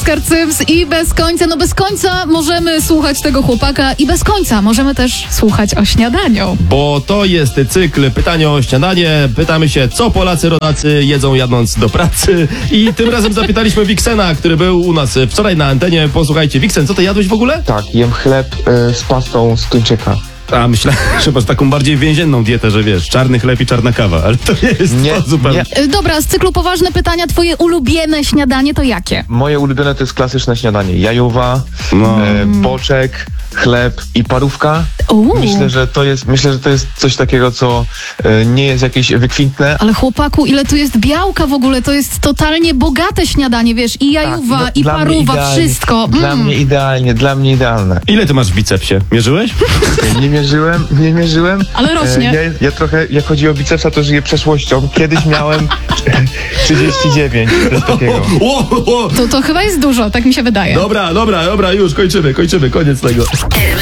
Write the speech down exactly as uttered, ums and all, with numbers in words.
Oskar Cyms i Bez końca. No bez końca możemy słuchać tego chłopaka i bez końca możemy też słuchać o śniadaniu. Bo to jest cykl Pytanie o śniadanie. Pytamy się, co Polacy rodacy jedzą jadąc do pracy. I tym razem zapytaliśmy Wiksena, który był u nas wczoraj na antenie. Posłuchajcie, Wiksen, co ty jadłeś w ogóle? Tak, jem chleb y, z pastą z tuńczyka. A myślałem, że masz taką bardziej więzienną dietę, że wiesz, czarny chleb i czarna kawa, ale to nie jest Nie, to zupełnie. nie. Y, Dobra, z cyklu poważne pytania. Twoje ulubione śniadanie to jakie? Moje ulubione to jest klasyczne śniadanie. Jajowa, No. e, boczek, chleb i parówka. Uuu. Myślę, że to jest, myślę, że to jest coś takiego, co e, nie jest jakieś wykwintne. Ale chłopaku, ile tu jest białka w ogóle? To jest totalnie bogate śniadanie, wiesz, i jajuwa, no, i dla mnie paruwa, idealnie. wszystko. Dla Mm. mnie idealnie, dla mnie idealne. Ile ty masz w bicepsie? Mierzyłeś? Nie mierzyłem, nie mierzyłem. Ale rośnie. E, ja, ja trochę, jak chodzi o bicepsa, to żyję przeszłością. Kiedyś miałem trzydzieści dziewięć, coś takiego. O, o, o. To, to chyba jest dużo, tak mi się wydaje. Dobra, dobra, dobra, już kończymy, kończymy, koniec tego.